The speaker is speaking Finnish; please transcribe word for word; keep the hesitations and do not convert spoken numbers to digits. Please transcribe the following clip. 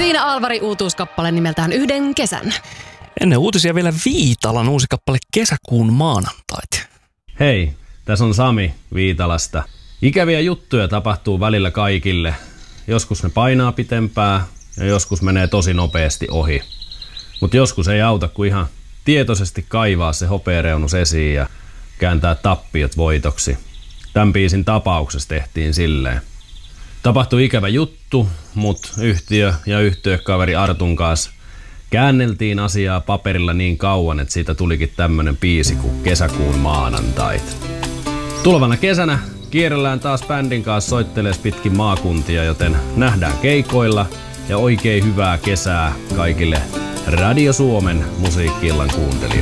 Siinä Alvari uutuuskappale nimeltään Yhden kesän. Ennen uutisia vielä Viitalan uusi kappale Kesäkuun maanantait. Hei, tässä on Sami Viitalasta. Ikäviä juttuja tapahtuu välillä kaikille. Joskus ne painaa pitempää ja joskus menee tosi nopeasti ohi. Mutta joskus ei auta kuin ihan tietoisesti kaivaa se hopeareunus esiin ja kääntää tappiot voitoksi. Tämän biisin tapauksessa tehtiin silleen. Tapahtui ikävä juttu, mutta yhtiö ja yhtiökaveri Artun kanssa käänneltiin asiaa paperilla niin kauan, että siitä tulikin tämmönen biisi kuin Kesäkuun maanantait. Tulevana kesänä kierrellään taas bändin kanssa soittelees pitkin maakuntia, joten nähdään keikoilla ja oikein hyvää kesää kaikille Radio Suomen musiikki-illan kuuntelijoille.